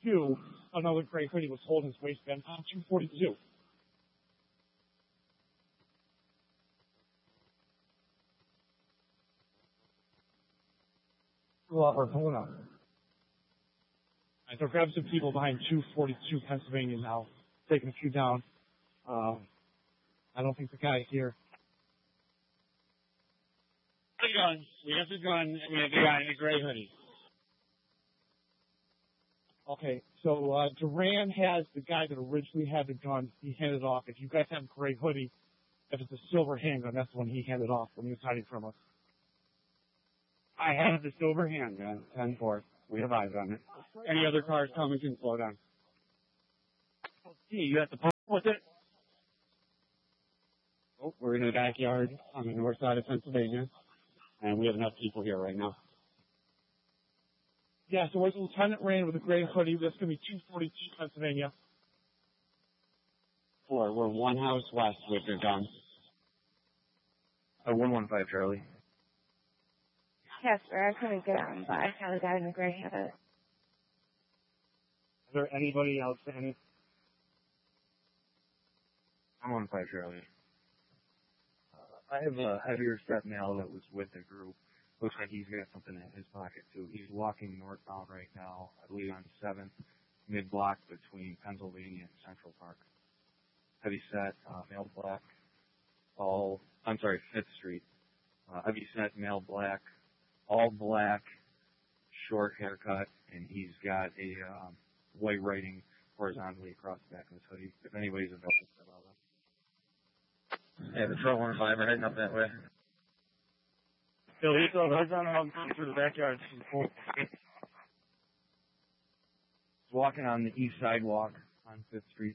242, another gray hoodie was holding his waistband on 242. So grab some people behind 242 Pennsylvania now, taking a few down. I don't think the guy here. The gun. We got the gun, and we have the guy in the gray hoodie. Okay, so Duran has the guy that originally had the gun. He handed off. If you guys have a gray hoodie, if it's a silver handgun, that's the one he handed off when he was hiding from us. I have the silver handgun, 10-4. We have eyes on it. Any other cars coming can slow down. You have to pump with it. Oh, we're in the backyard on the north side of Pennsylvania, and we have enough people here right now. Yeah, so it's Lieutenant Rand with a gray hoodie. That's going to be 242 Pennsylvania. 4, we're one house west with your gun. 115 Charlie. Casper, I couldn't get on, but I found a guy in a gray hoodie. Is there anybody else in it? I'm 115 Charlie. I have a heavier set male that was with the group. Looks like he's got something in his pocket too. He's walking northbound right now, I believe on 7th, mid-block between Pennsylvania and Central Park. Heavy set, male black, 5th Street. Heavy set, male black, all black, short haircut, and he's got a white writing horizontally across the back of his hoodie. If anybody's available, about that. Yeah, the Patrol 105 are heading up that way. Bill, he's on through the backyard. He's walking on the east sidewalk on 5th Street.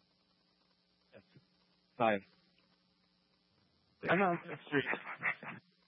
Yes. 5. I'm on 5th Street.